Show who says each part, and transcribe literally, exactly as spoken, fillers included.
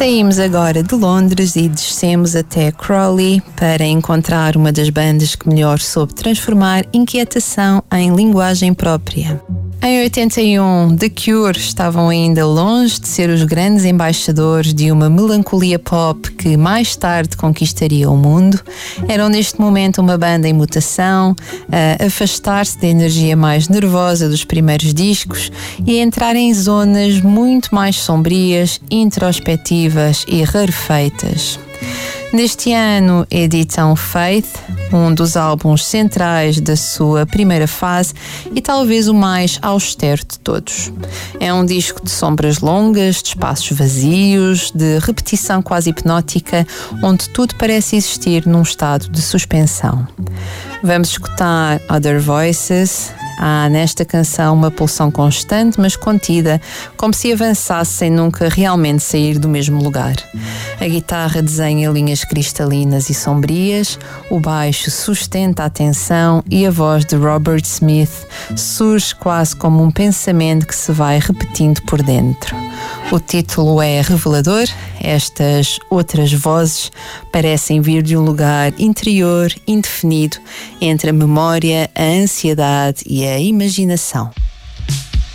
Speaker 1: Saímos agora de Londres e descemos até Crawley para encontrar uma das bandas que melhor soube transformar inquietação em linguagem própria. Em oitenta e um, The Cure estavam ainda longe de ser os grandes embaixadores de uma melancolia pop que mais tarde conquistaria o mundo. Eram neste momento uma banda em mutação, a afastar-se da energia mais nervosa dos primeiros discos e a entrar em zonas muito mais sombrias, introspectivas e rarefeitas. Neste ano editam Faith, um dos álbuns centrais da sua primeira fase e talvez o mais austero de todos. É um disco de sombras longas, de espaços vazios, de repetição quase hipnótica, onde tudo parece existir num estado de suspensão. Vamos escutar Other Voices. Há nesta canção uma pulsão constante, mas contida, como se avançasse sem nunca realmente sair do mesmo lugar. A guitarra desenha linhas cristalinas e sombrias, o baixo sustenta a tensão e a voz de Robert Smith surge quase como um pensamento que se vai repetindo por dentro. O título é revelador. Estas outras vozes parecem vir de um lugar interior, indefinido, entre a memória, a ansiedade e a imaginação.